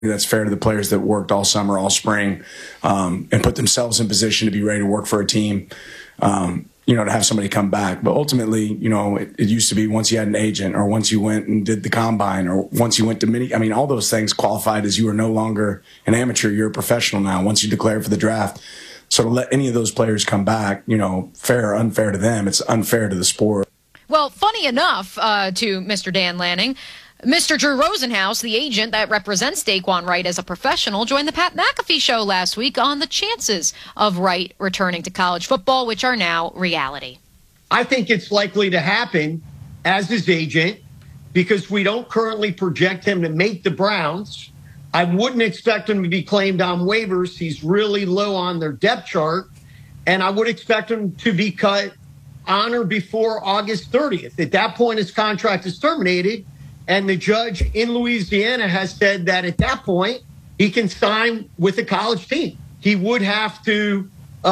that's fair to the players that worked all summer, all spring, and put themselves in position to be ready to work for a team, to have somebody come back. But ultimately, it used to be once you had an agent, or once you went and did the combine, or once you went to all those things qualified as you are no longer an amateur, you're a professional now, once you declare for the draft. So to let any of those players come back, fair or unfair to them, it's unfair to the sport. Well, funny enough, to Mr. Dan Lanning, Mr. Drew Rosenhaus, the agent that represents Daquan Wright as a professional, joined the Pat McAfee show last week on the chances of Wright returning to college football, which are now reality. I think it's likely to happen as his agent because we don't currently project him to make the Browns. I wouldn't expect him to be claimed on waivers. He's really low on their depth chart. And I would expect him to be cut on or before August 30th. At that point, his contract is terminated. And the judge in Louisiana has said that at that point, he can sign with a college team. He would have to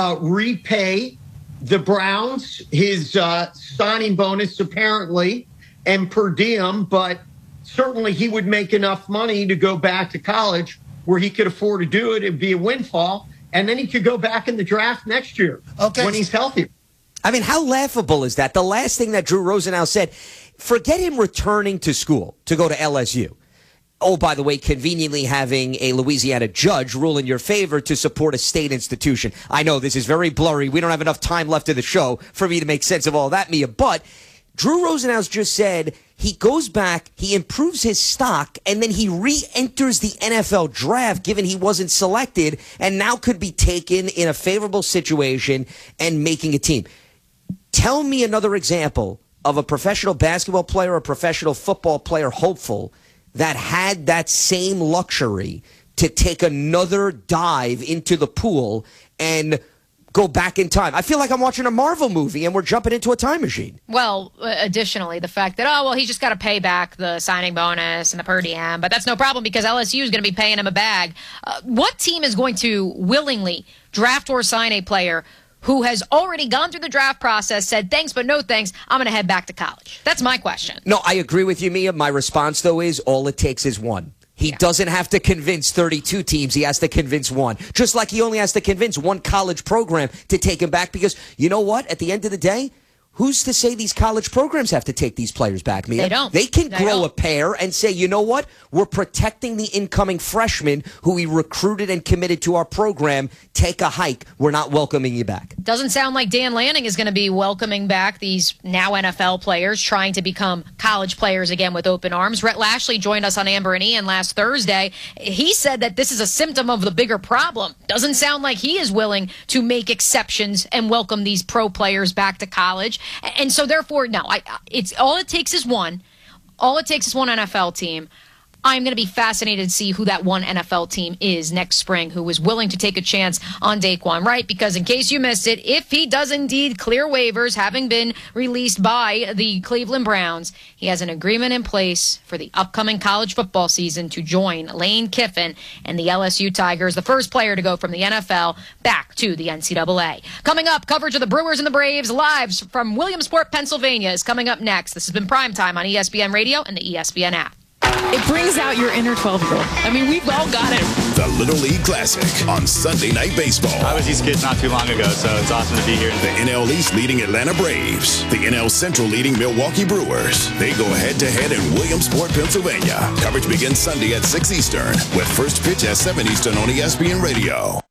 repay the Browns his signing bonus, apparently, and per diem. But certainly he would make enough money to go back to college where he could afford to do it. It'd be a windfall. And then he could go back in the draft next year when he's healthy. I mean, how laughable is that? The last thing that Drew Rosenhaus said, forget him returning to school to go to LSU. Oh, by the way, conveniently having a Louisiana judge rule in your favor to support a state institution. I know this is very blurry. We don't have enough time left in the show for me to make sense of all that, Mia. But Drew Rosenhaus just said he goes back, he improves his stock, and then he re-enters the NFL draft, given he wasn't selected, and now could be taken in a favorable situation and making a team. Tell me another example of a professional basketball player or professional football player hopeful that had that same luxury to take another dive into the pool and go back in time. I feel like I'm watching a Marvel movie and we're jumping into a time machine. Well, additionally, the fact that, he's just got to pay back the signing bonus and the per diem, but that's no problem because LSU is going to be paying him a bag. What team is going to willingly draft or sign a player who has already gone through the draft process, said thanks but no thanks, I'm going to head back to college? That's my question. No, I agree with you, Mia. My response, though, is all it takes is one. He doesn't have to convince 32 teams. He has to convince one. Just like he only has to convince one college program to take him back because, you know what? At the end of the day, who's to say these college programs have to take these players back, Mia? They don't. They can grow a pair and say, you know what? We're protecting the incoming freshman who we recruited and committed to our program. Take a hike. We're not welcoming you back. Doesn't sound like Dan Lanning is going to be welcoming back these now NFL players trying to become college players again with open arms. Rhett Lashley joined us on Amber and Ian last Thursday. He said that this is a symptom of the bigger problem. Doesn't sound like he is willing to make exceptions and welcome these pro players back to college. And so, therefore, no, it's all it takes is one. All it takes is one NFL team. I'm going to be fascinated to see who that one NFL team is next spring who is willing to take a chance on Daquan Wright, because in case you missed it, if he does indeed clear waivers, having been released by the Cleveland Browns, he has an agreement in place for the upcoming college football season to join Lane Kiffin and the LSU Tigers, the first player to go from the NFL back to the NCAA. Coming up, coverage of the Brewers and the Braves live from Williamsport, Pennsylvania is coming up next. This has been Primetime on ESPN Radio and the ESPN app. It brings out your inner 12-year-old. I mean, we've all got it. The Little League Classic on Sunday Night Baseball. I was these kids not too long ago, so it's awesome to be here. The NL East leading Atlanta Braves. The NL Central leading Milwaukee Brewers. They go head-to-head in Williamsport, Pennsylvania. Coverage begins Sunday at 6 Eastern, with first pitch at 7 Eastern on ESPN Radio.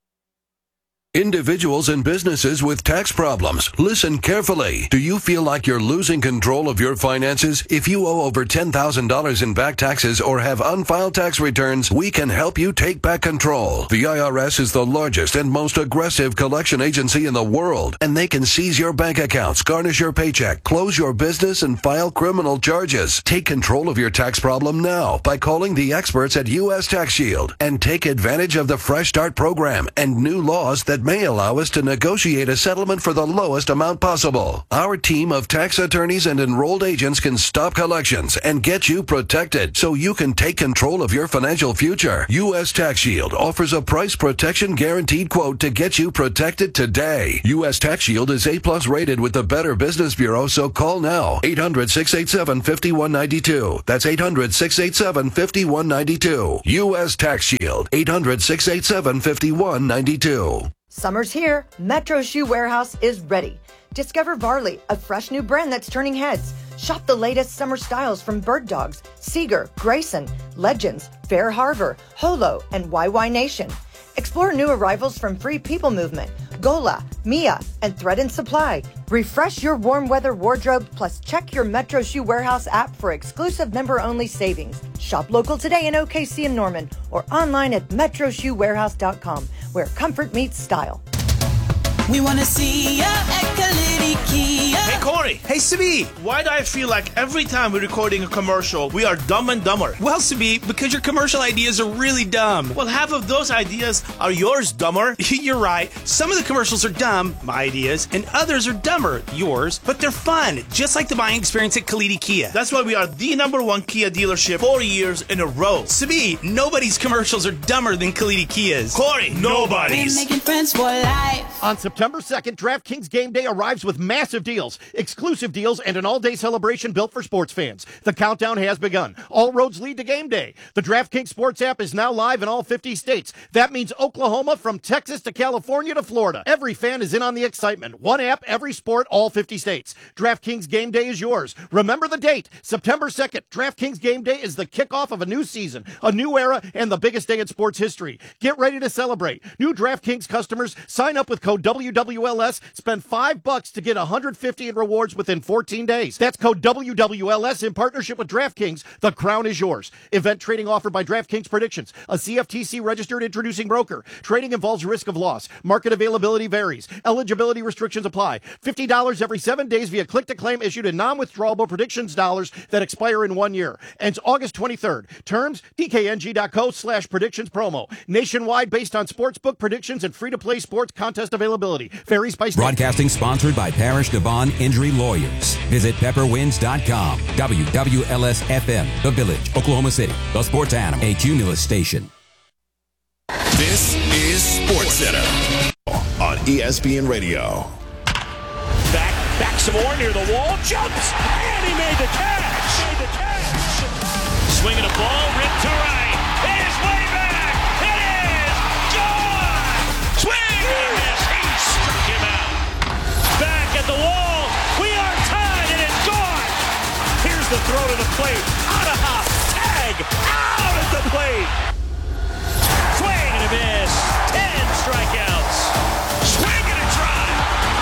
Individuals and businesses with tax problems, listen carefully. Do you feel like you're losing control of your finances? If you owe over $10,000 in back taxes or have unfiled tax returns, we can help you take back control. The IRS is the largest and most aggressive collection agency in the world, and they can seize your bank accounts, garnish your paycheck, close your business, and file criminal charges. Take control of your tax problem now by calling the experts at U.S. Tax Shield and take advantage of the Fresh Start program and new laws that may allow us to negotiate a settlement for the lowest amount possible. Our team of tax attorneys and enrolled agents can stop collections and get you protected so you can take control of your financial future. U.S. Tax Shield offers a price protection guaranteed quote to get you protected today. U.S. Tax Shield is A+ rated with the Better Business Bureau, so call now. 800-687-5192. That's 800-687-5192. U.S. Tax Shield. 800-687-5192. Summer's here. Metro Shoe Warehouse is ready. Discover Varley, a fresh new brand that's turning heads. Shop the latest summer styles from Bird Dogs, Seeger, Grayson, Legends, Fair Harbor, Holo, and YY Nation. Explore new arrivals from Free People Movement, Gola, Mia, and Thread and Supply. Refresh your warm weather wardrobe, plus check your Metro Shoe Warehouse app for exclusive member-only savings. Shop local today in OKC and Norman, or online at metroshoewarehouse.com, where comfort meets style. We want to see ya at Kalidi Kia. Hey, Corey. Hey, Sabi. Why do I feel like every time we're recording a commercial, we are dumb and dumber? Well, Sabi, because your commercial ideas are really dumb. Well, half of those ideas are yours, dumber. You're right. Some of the commercials are dumb, my ideas, and others are dumber, yours, but they're fun, just like the buying experience at Kalidi Kia. That's why we are the #1 Kia dealership 4 years in a row. Sabi, nobody's commercials are dumber than Kalidi Kia's. Corey, nobody's. We're making friends for life. On September 2nd, DraftKings Game Day arrives with massive deals, exclusive deals, and an all-day celebration built for sports fans. The countdown has begun. All roads lead to Game Day. The DraftKings Sports app is now live in all 50 states. That means Oklahoma, from Texas to California to Florida. Every fan is in on the excitement. One app, every sport, all 50 states. DraftKings Game Day is yours. Remember the date, September 2nd. DraftKings Game Day is the kickoff of a new season, a new era, and the biggest day in sports history. Get ready to celebrate. New DraftKings customers sign up with code WWLS, spend $5 to get $150 in rewards within 14 days. That's code WWLS in partnership with DraftKings. The crown is yours. Event trading offered by DraftKings Predictions, a CFTC registered introducing broker. Trading involves risk of loss. Market availability varies. Eligibility restrictions apply. $50 every 7 days via click-to-claim issued in non-withdrawable predictions dollars that expire in 1 year. Ends August 23rd. Terms, dkng.co/predictions promo. Nationwide based on sportsbook predictions and free-to-play sports contest availability. Varies by state. Broadcasting sponsored by Parish Devon Injury Lawyers. Visit pepperwinds.com. WWLS-FM, The Village, Oklahoma City. The Sports Animal, a Cumulus station. This is SportsCenter on ESPN Radio. Back some more near the wall, jumps, and he made the catch. Swinging a ball, ripped to right. It is way back. It is gone. Swing and miss. He struck him out. Back at the wall. We are tied, and it's gone. Here's the throw to the plate. Out of hop. Tag. Out at the plate. Swing and a miss. 10 strikeouts.